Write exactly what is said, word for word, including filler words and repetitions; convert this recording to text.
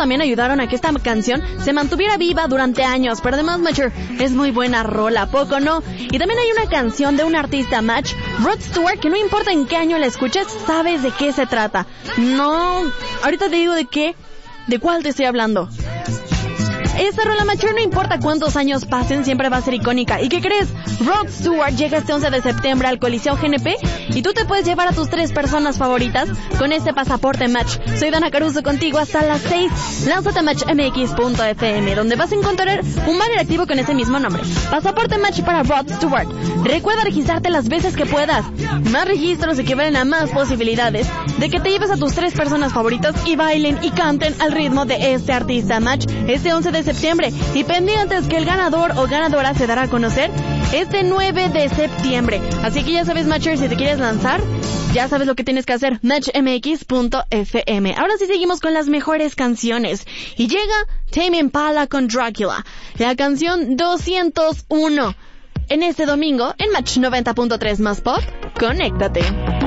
también ayudaron a que esta canción se mantuviera viva durante años. Pero además, Matcher, es muy buena rola, ¿poco no? Y también hay una canción de un artista, Match, Rod Stewart, que no importa en qué año la escuches, sabes de qué se trata. No, ahorita te digo de qué, de cuál te estoy hablando. Esta rola, Matcher, no importa cuántos años pasen, siempre va a ser icónica. ¿Y qué crees? Rod Stewart llega este once de septiembre al Coliseo G N P y tú te puedes llevar a tus tres personas favoritas con este pasaporte Match. Soy Dana Caruso contigo hasta las seis. Lánzate a match m x punto f m, donde vas a encontrar un banner activo con ese mismo nombre. Pasaporte Match para Rod Stewart. Recuerda registrarte las veces que puedas. Más registros equivalen a más posibilidades de que te lleves a tus tres personas favoritas y bailen y canten al ritmo de este artista Match este once de septiembre. Y pendientes que el ganador o ganadora se dará a conocer este nueve de septiembre. Así que ya sabes, Matcher, si te quieres lanzar, ya sabes lo que tienes que hacer. match m x punto f m. Ahora sí seguimos con las mejores canciones. Y llega Tame Impala con Dracula, la canción doscientos uno. En este domingo, en Match noventa punto tres más Pop, conéctate.